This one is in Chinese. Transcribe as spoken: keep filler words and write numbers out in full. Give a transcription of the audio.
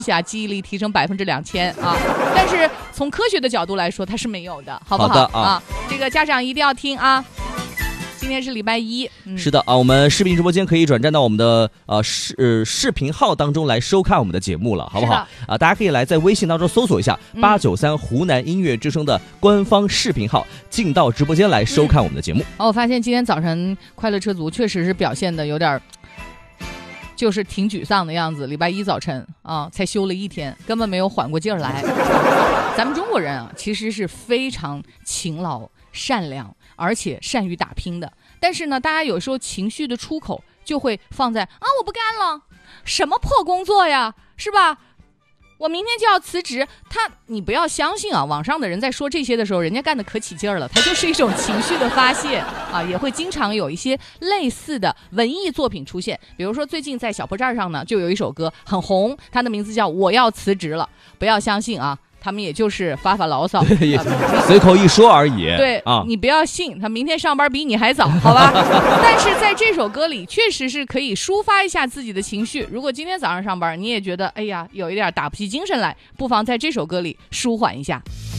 下记忆力提升百分之两千啊！但是从科学的角度来说，它是没有的，好不好？ 好的 啊, 啊，这个家长一定要听啊！今天是礼拜一， 嗯、是的啊，我们视频直播间可以转战到我们的呃视呃视频号当中来收看我们的节目了，好不好？啊，大家可以来在微信当中搜索一下八九三湖南音乐之声的官方视频号，进到直播间来收看我们的节目。 哦，我发现今天早晨快乐车族确实是表现的有点。就是挺沮丧的样子，礼拜一早晨啊，才休了一天，根本没有缓过劲儿来。咱们中国人啊，其实是非常勤劳、善良，而且善于打拼的。但是呢，大家有时候情绪的出口就会放在啊，我不干了，什么破工作呀，是吧？我明天就要辞职。他，你不要相信啊，网上的人在说这些的时候，人家干得可起劲儿了，他就是一种情绪的发泄啊，也会经常有一些类似的文艺作品出现。比如说最近在小破站上呢，就有一首歌很红，它的名字叫《我要辞职了》。不要相信啊，他们也就是发发牢骚， 啊、随口一说而已。 对啊，你不要信，他明天上班比你还早，好吧？但是在这首歌里，确实是可以抒发一下自己的情绪。如果今天早上上班，你也觉得哎呀有一点打不起精神来，不妨在这首歌里舒缓一下。